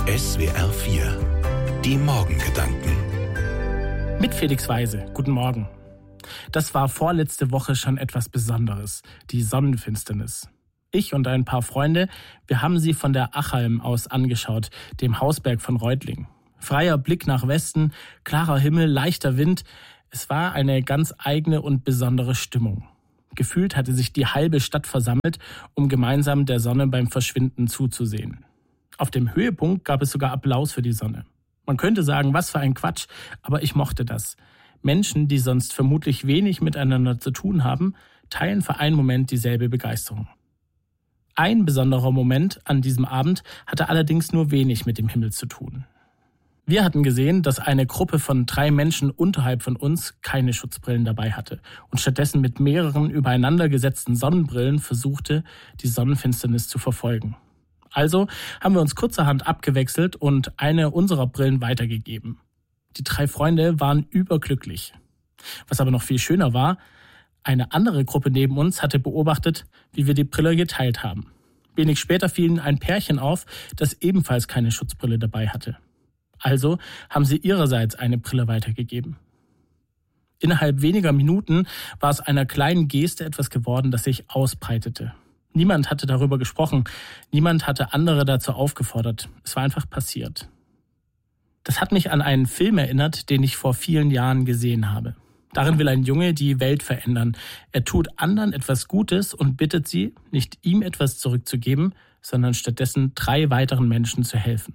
SWR 4. Die Morgengedanken. Mit Felix Weise. Guten Morgen. Das war vorletzte Woche schon etwas Besonderes, die Sonnenfinsternis. Ich und ein paar Freunde, wir haben sie von der Achalm aus angeschaut, dem Hausberg von Reutlingen. Freier Blick nach Westen, klarer Himmel, leichter Wind. Es war eine ganz eigene und besondere Stimmung. Gefühlt hatte sich die halbe Stadt versammelt, um gemeinsam der Sonne beim Verschwinden zuzusehen. Auf dem Höhepunkt gab es sogar Applaus für die Sonne. Man könnte sagen, was für ein Quatsch, aber ich mochte das. Menschen, die sonst vermutlich wenig miteinander zu tun haben, teilen für einen Moment dieselbe Begeisterung. Ein besonderer Moment an diesem Abend hatte allerdings nur wenig mit dem Himmel zu tun. Wir hatten gesehen, dass eine Gruppe von 3 Menschen unterhalb von uns keine Schutzbrillen dabei hatte und stattdessen mit mehreren übereinander gesetzten Sonnenbrillen versuchte, die Sonnenfinsternis zu verfolgen. Also haben wir uns kurzerhand abgewechselt und eine unserer Brillen weitergegeben. Die 3 Freunde waren überglücklich. Was aber noch viel schöner war, eine andere Gruppe neben uns hatte beobachtet, wie wir die Brille geteilt haben. Wenig später fiel ein Pärchen auf, das ebenfalls keine Schutzbrille dabei hatte. Also haben sie ihrerseits eine Brille weitergegeben. Innerhalb weniger Minuten war es einer kleinen Geste etwas geworden, das sich ausbreitete. Niemand hatte darüber gesprochen, niemand hatte andere dazu aufgefordert. Es war einfach passiert. Das hat mich an einen Film erinnert, den ich vor vielen Jahren gesehen habe. Darin will ein Junge die Welt verändern. Er tut anderen etwas Gutes und bittet sie, nicht ihm etwas zurückzugeben, sondern stattdessen 3 weiteren Menschen zu helfen.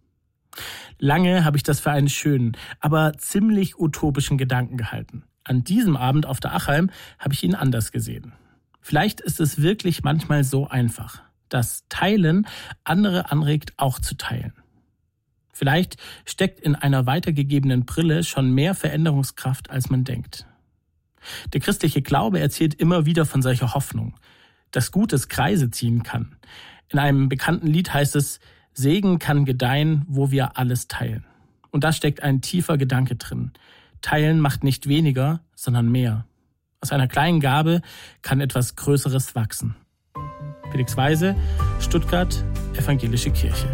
Lange habe ich das für einen schönen, aber ziemlich utopischen Gedanken gehalten. An diesem Abend auf der Achalm habe ich ihn anders gesehen. Vielleicht ist es wirklich manchmal so einfach, dass Teilen andere anregt, auch zu teilen. Vielleicht steckt in einer weitergegebenen Brille schon mehr Veränderungskraft, als man denkt. Der christliche Glaube erzählt immer wieder von solcher Hoffnung, dass Gutes Kreise ziehen kann. In einem bekannten Lied heißt es, Segen kann gedeihen, wo wir alles teilen. Und da steckt ein tiefer Gedanke drin. Teilen macht nicht weniger, sondern mehr. Aus einer kleinen Gabe kann etwas Größeres wachsen. Felix Weise, Stuttgart, Evangelische Kirche.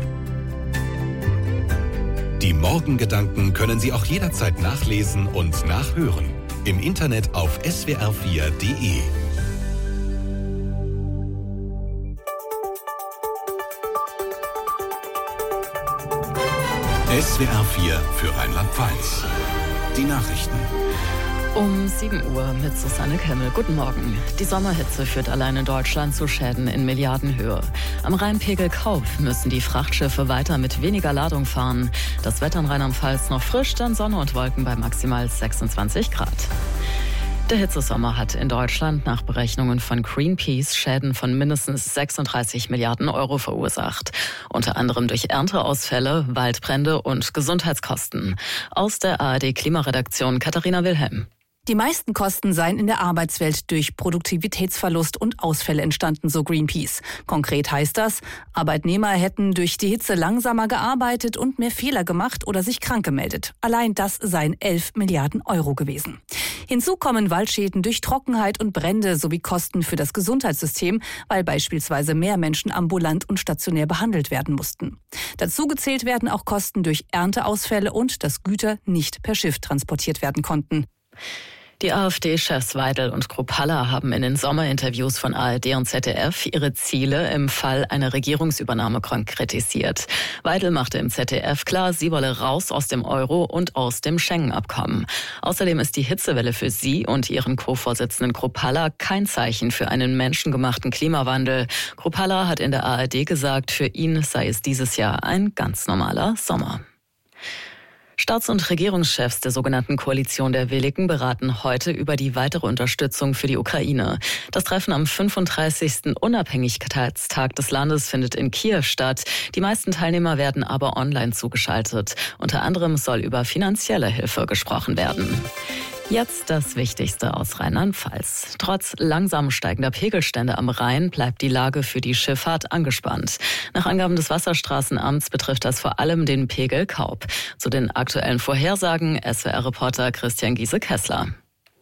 Die Morgengedanken können Sie auch jederzeit nachlesen und nachhören. Im Internet auf swr4.de. SWR 4 für Rheinland-Pfalz. Die Nachrichten. Um 7 Uhr mit Susanne Kemmel. Guten Morgen. Die Sommerhitze führt allein in Deutschland zu Schäden in Milliardenhöhe. Am Rheinpegel Kauf müssen die Frachtschiffe weiter mit weniger Ladung fahren. Das Wetter in Rheinland-Pfalz noch frisch, dann Sonne und Wolken bei maximal 26 Grad. Der Hitzesommer hat in Deutschland nach Berechnungen von Greenpeace Schäden von mindestens 36 Milliarden Euro verursacht. Unter anderem durch Ernteausfälle, Waldbrände und Gesundheitskosten. Aus der ARD-Klimaredaktion Katharina Wilhelm. Die meisten Kosten seien in der Arbeitswelt durch Produktivitätsverlust und Ausfälle entstanden, so Greenpeace. Konkret heißt das, Arbeitnehmer hätten durch die Hitze langsamer gearbeitet und mehr Fehler gemacht oder sich krank gemeldet. Allein das seien 11 Milliarden Euro gewesen. Hinzu kommen Waldschäden durch Trockenheit und Brände sowie Kosten für das Gesundheitssystem, weil beispielsweise mehr Menschen ambulant und stationär behandelt werden mussten. Dazu gezählt werden auch Kosten durch Ernteausfälle und dass Güter nicht per Schiff transportiert werden konnten. Die AfD-Chefs Weidel und Kruppalla haben in den Sommerinterviews von ARD und ZDF ihre Ziele im Fall einer Regierungsübernahme konkretisiert. Weidel machte im ZDF klar, sie wolle raus aus dem Euro und aus dem Schengen-Abkommen. Außerdem ist die Hitzewelle für sie und ihren Co-Vorsitzenden Kruppalla kein Zeichen für einen menschengemachten Klimawandel. Kruppalla hat in der ARD gesagt, für ihn sei es dieses Jahr ein ganz normaler Sommer. Staats- und Regierungschefs der sogenannten Koalition der Willigen beraten heute über die weitere Unterstützung für die Ukraine. Das Treffen am 35. Unabhängigkeitstag des Landes findet in Kiew statt. Die meisten Teilnehmer werden aber online zugeschaltet. Unter anderem soll über finanzielle Hilfe gesprochen werden. Jetzt das Wichtigste aus Rheinland-Pfalz. Trotz langsam steigender Pegelstände am Rhein bleibt die Lage für die Schifffahrt angespannt. Nach Angaben des Wasserstraßenamts betrifft das vor allem den Pegel Kaup. Zu den aktuellen Vorhersagen SWR-Reporter Christian Giese-Kessler.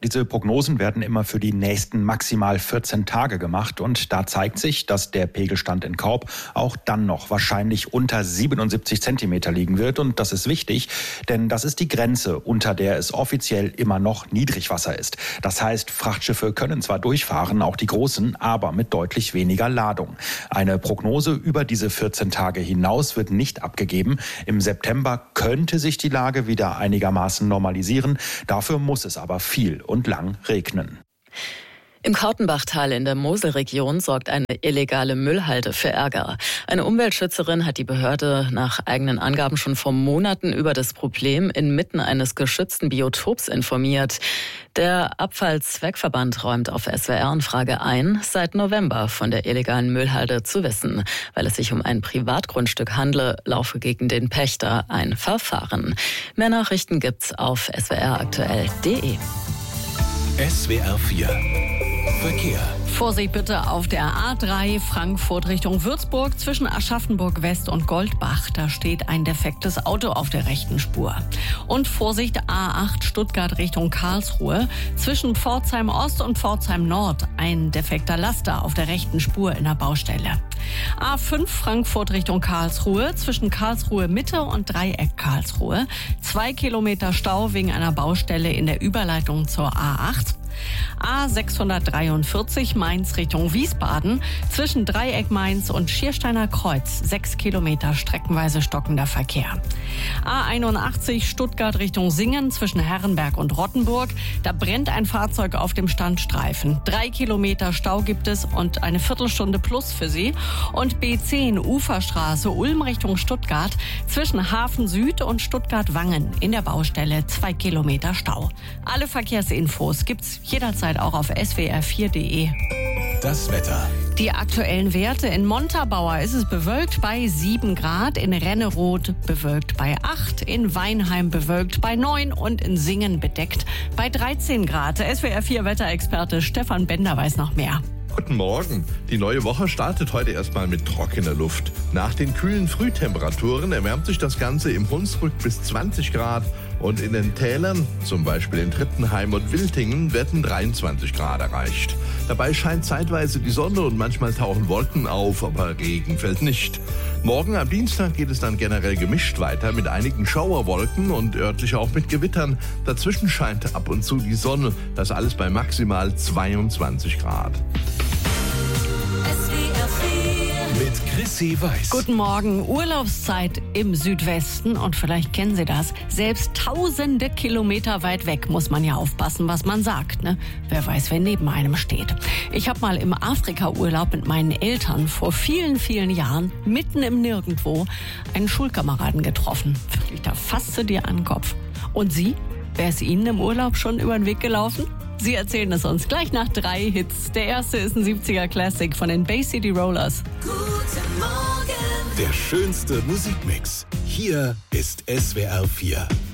Diese Prognosen werden immer für die nächsten maximal 14 Tage gemacht und da zeigt sich, dass der Pegelstand in Korb auch dann noch wahrscheinlich unter 77 Zentimeter liegen wird und das ist wichtig, denn das ist die Grenze, unter der es offiziell immer noch Niedrigwasser ist. Das heißt, Frachtschiffe können zwar durchfahren, auch die großen, aber mit deutlich weniger Ladung. Eine Prognose über diese 14 Tage hinaus wird nicht abgegeben. Im September könnte sich die Lage wieder einigermaßen normalisieren. Dafür muss es aber viel und lang regnen. Im Kautenbachtal in der Moselregion sorgt eine illegale Müllhalde für Ärger. Eine Umweltschützerin hat die Behörde nach eigenen Angaben schon vor Monaten über das Problem inmitten eines geschützten Biotops informiert. Der Abfallzweckverband räumt auf SWR-Anfrage ein, seit November von der illegalen Müllhalde zu wissen. Weil es sich um ein Privatgrundstück handle, laufe gegen den Pächter ein Verfahren. Mehr Nachrichten gibt's auf swraktuell.de. SWR 4 Verkehr. Vorsicht bitte auf der A3 Frankfurt Richtung Würzburg zwischen Aschaffenburg West und Goldbach. Da steht ein defektes Auto auf der rechten Spur. Und Vorsicht A8 Stuttgart Richtung Karlsruhe zwischen Pforzheim Ost und Pforzheim Nord. Ein defekter Laster auf der rechten Spur in der Baustelle. A5 Frankfurt Richtung Karlsruhe zwischen Karlsruhe Mitte und Dreieck Karlsruhe. 2 Kilometer Stau wegen einer Baustelle in der Überleitung zur A8. A643 Mainz Richtung Wiesbaden zwischen Dreieck Mainz und Schiersteiner Kreuz 6 Kilometer streckenweise stockender Verkehr. A81 Stuttgart Richtung Singen zwischen Herrenberg und Rottenburg. Da brennt ein Fahrzeug auf dem Standstreifen. 3 Kilometer Stau gibt es und eine Viertelstunde plus für Sie. Und B10 Uferstraße Ulm Richtung Stuttgart zwischen Hafen Süd und Stuttgart-Wangen in der Baustelle 2 Kilometer Stau. Alle Verkehrsinfos gibt's jederzeit auch auf swr4.de. Das Wetter. Die aktuellen Werte: in Montabaur ist es bewölkt bei 7 Grad, in Renneroth bewölkt bei 8, in Weinheim bewölkt bei 9 und in Singen bedeckt bei 13 Grad. SWR4 Wetterexperte Stefan Bender weiß noch mehr. Guten Morgen. Die neue Woche startet heute erstmal mit trockener Luft. Nach den kühlen Frühtemperaturen erwärmt sich das Ganze im Hunsrück bis 20 Grad und in den Tälern, zum Beispiel in Trittenheim und Wiltingen, werden 23 Grad erreicht. Dabei scheint zeitweise die Sonne und manchmal tauchen Wolken auf, aber Regen fällt nicht. Morgen am Dienstag geht es dann generell gemischt weiter mit einigen Schauerwolken und örtlich auch mit Gewittern. Dazwischen scheint ab und zu die Sonne, das alles bei maximal 22 Grad. Mit Chrissy Weiß. Guten Morgen. Urlaubszeit im Südwesten und vielleicht kennen Sie das. Selbst tausende Kilometer weit weg muss man ja aufpassen, was man sagt, ne? Wer weiß, wer neben einem steht. Ich habe mal im Afrika-Urlaub mit meinen Eltern vor vielen, vielen Jahren mitten im Nirgendwo einen Schulkameraden getroffen. Wirklich, da fasste dir an den Kopf. Und Sie? Wer ist Ihnen im Urlaub schon über den Weg gelaufen? Sie erzählen es uns gleich nach 3 Hits. Der erste ist ein 70er Classic von den Bay City Rollers. Guten Morgen. Der schönste Musikmix. Hier ist SWR 4.